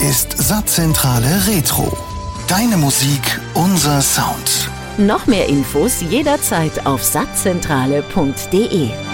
ist Satzzentrale Retro. Deine Musik, unser Sound. Noch mehr Infos jederzeit auf satzzentrale.de.